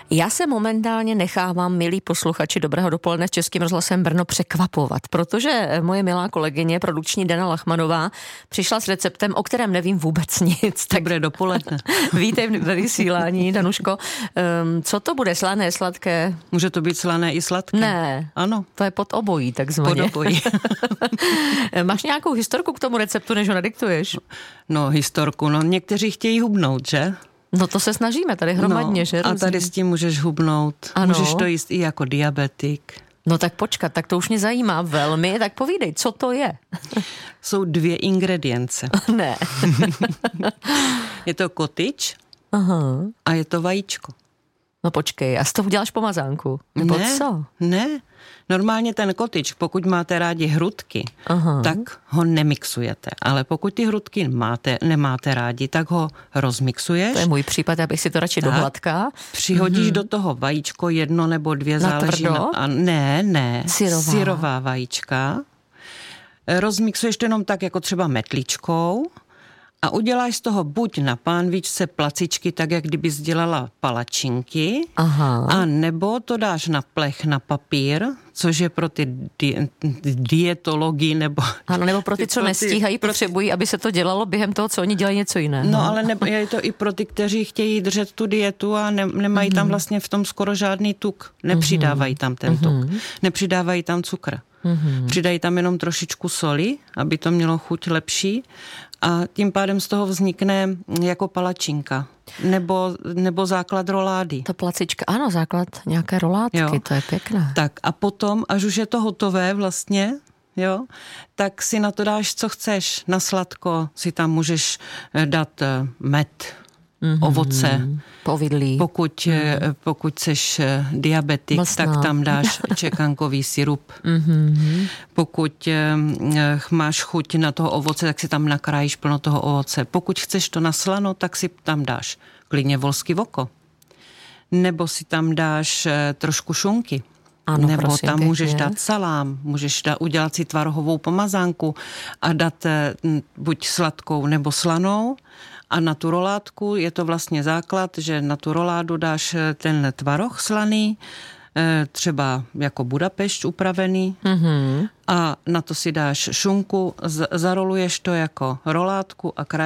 Já se momentálně nechávám, milí posluchači Dobrého dopoledne s Českým rozhlasem Brno, překvapovat, protože moje milá kolegyně, produkční Dana Lachmanová, přišla s receptem, o kterém nevím vůbec nic. Dobré dopoledne. Vítej ve vysílání, Danuško. Co to bude, slané, sladké? Může to být slané i sladké? Ne, ano. To je pod obojí, takzvaně. Pod obojí. Máš nějakou historku k tomu receptu, než ho nadiktuješ? No, historku, někteří chtějí hubnout, že? No to se snažíme tady hromadně, že? A tady s tím můžeš hubnout. Ano. Můžeš to jíst i jako diabetik. No tak počkat, tak to už mě zajímá velmi, tak povídej, co to je? Jsou 2 ingredience. Ne. Je to kotyč. Aha. A je to vajíčko. No počkej, a z toho uděláš pomazánku? Nebo ne, co? Ne, normálně ten kotyč, pokud máte rádi hrudky, tak ho nemixujete. Ale pokud ty hrudky nemáte rádi, tak ho rozmixuješ. To je můj případ, abych si to radši dohladká. Přihodíš do toho vajíčko 1 nebo 2, záleží na... Ne, syrová vajíčka. Rozmixuješ to jenom tak, jako třeba metličkou. A uděláš z toho buď na pánvičce placičky, tak jak kdyby dělala palačinky, a nebo to dáš na plech, na papír, což je pro ty dietology, nebo... Ano, nebo pro ty, co nestíhají, potřebují, aby se to dělalo během toho, co oni dělají něco jiného. No, ale je to i pro ty, kteří chtějí držet tu dietu a nemají tam vlastně v tom skoro žádný tuk. Nepřidávají tam ten tuk. Nepřidávají tam cukr. Přidají tam jenom trošičku soli, aby to mělo chuť lepší, a tím pádem z toho vznikne jako palačinka. Nebo základ rolády. To placička, ano, základ nějaké roládky, jo. To je pěkné. Tak a potom, až už je to hotové vlastně, jo, tak si na to dáš, co chceš. Na sladko si tam můžeš dát med, ovoce. Povidlí. Pokud seš diabetik, Mlsná. tak tam dáš čekankový sirup. Pokud máš chuť na toho ovoce, tak si tam nakrájíš plno toho ovoce. Pokud chceš to na slano, tak si tam dáš klidně volský voko. Nebo si tam dáš trošku šunky. Ano, nebo prosím, tam pěkně. můžeš dát salám, můžeš udělat si tvarohovou pomazánku a dát buď sladkou nebo slanou. A na tu roládku je to vlastně základ, že na tu roládu dáš ten tvaroh slaný, třeba jako Budapešť upravený, a na to si dáš šunku, zaroluješ to jako roládku a